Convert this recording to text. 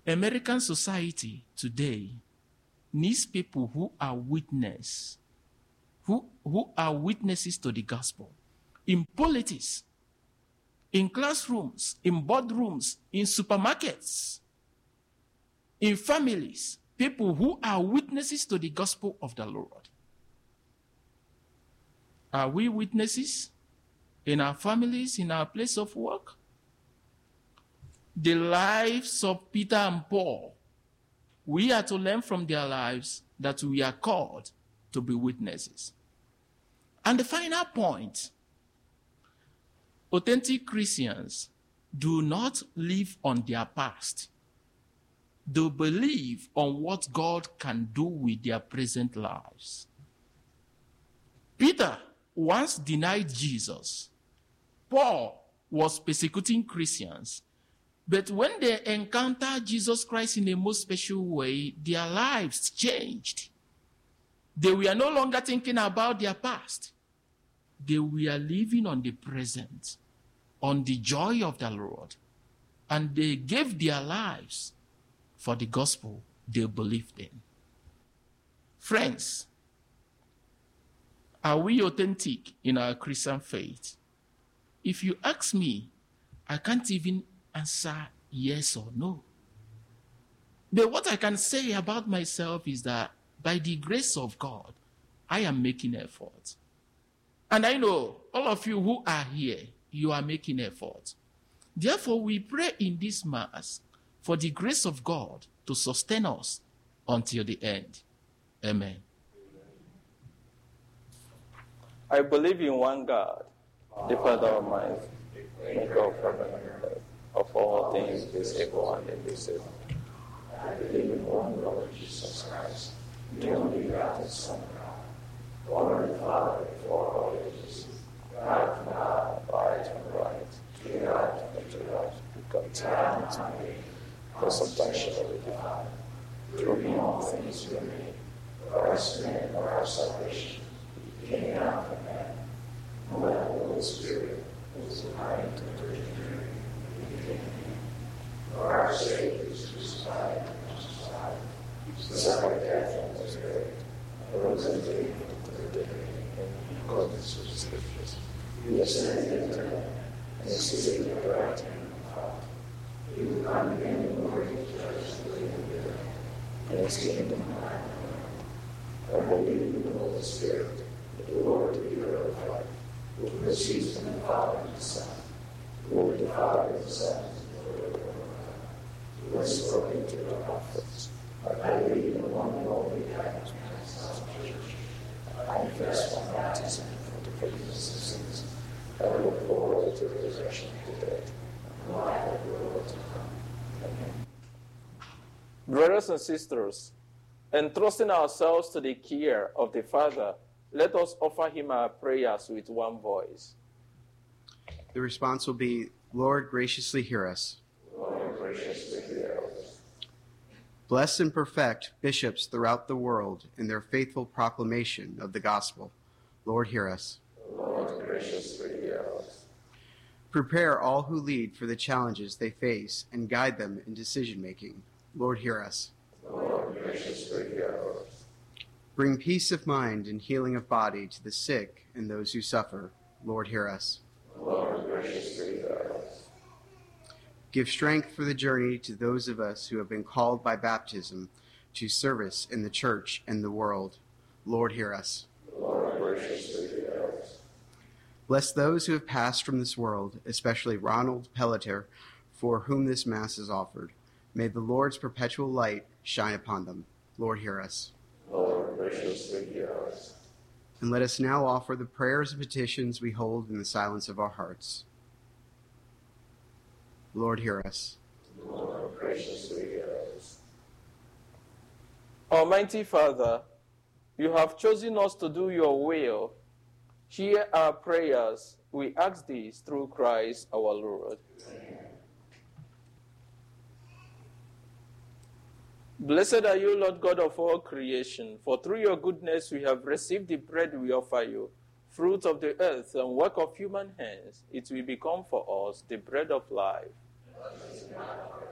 American society today needs people who are witnesses to the gospel. In politics, in classrooms, in boardrooms, in supermarkets, in families, people who are witnesses to the gospel of the Lord. Are we witnesses in our families, in our place of work? The lives of Peter and Paul, we are to learn from their lives that we are called to be witnesses. And the final point, authentic Christians do not live on their past. They believe on what God can do with their present lives. Peter once denied Jesus. Paul was persecuting Christians. But when they encountered Jesus Christ in a most special way, their lives changed. They were no longer thinking about their past. They were living on the present, on the joy of the Lord. And they gave their lives for the gospel they believed in. Friends, are we authentic in our Christian faith? If you ask me, I can't even answer yes or no. But what I can say about myself is that by the grace of God, I am making effort. And I know all of you who are here, you are making effort. Therefore, we pray in this Mass for the grace of God to sustain us until the end. Amen. I believe in one God, the Father Almighty, maker of heaven and earth, of all things visible and invisible. I believe in one Lord Jesus Christ, the only begotten Son of God, born of the Father before all ages, God from God, abides and right, begotten of the God, become time to me, for substantially divine. Through him all things were made, for us men for our salvation. He came down from heaven, and by the Holy Spirit was behind the Virgin Mary. For our sake he was crucified and crucified. He suffered death and was buried, and rose again the third day, in accordance with the Scriptures. He ascended into heaven, and is seated at the right hand of the Father. He will come again in glory to judge the living and the dead, and his kingdom will have no end. I believe in the Holy Spirit, the Lord to be glorified, who proceeds from the Father and the Son, who will defy the Son, who has spoken to the prophets. I believe in one holy Catholic Church. I confess my baptism for the forgiveness of sins. I look forward to the resurrection of the dead, and life of the world to come. Amen. Brothers and sisters, entrusting ourselves to the care of the Father, let us offer him our prayers with one voice. The response will be, Lord, graciously hear us. Lord, graciously hear us. Bless and perfect bishops throughout the world in their faithful proclamation of the gospel. Lord, hear us. Lord, graciously hear us. Prepare all who lead for the challenges they face and guide them in decision-making. Lord, hear us. Lord, graciously hear us. Bring peace of mind and healing of body to the sick and those who suffer. Lord, hear us. Lord, graciously hear us. Give strength for the journey to those of us who have been called by baptism to service in the church and the world. Lord, hear us. Lord, graciously hear us. Bless those who have passed from this world, especially Ronald Pelletier, for whom this Mass is offered. May the Lord's perpetual light shine upon them. Lord, hear us. Lord, graciously hear us. And let us now offer the prayers and petitions we hold in the silence of our hearts. Lord, hear us. Lord, graciously hear us. Almighty Father, you have chosen us to do your will. Hear our prayers. We ask this through Christ our Lord. Amen. Blessed are you, Lord God of all creation, for through your goodness we have received the bread we offer you, fruit of the earth and work of human hands. It will become for us the bread of life.